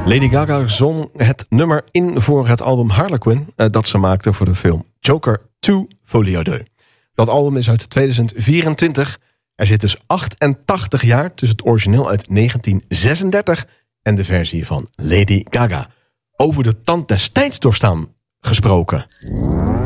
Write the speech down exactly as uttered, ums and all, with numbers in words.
Lady Gaga zong het nummer in voor het album Harlequin uh, dat ze maakte voor de film Joker twee Folie à Deux. Dat album is uit tweeduizend vierentwintig. Er zit dus achtentachtig jaar tussen het origineel uit negentien zesendertig en de versie van Lady Gaga. Over de tand des tijds doorstaan gesproken.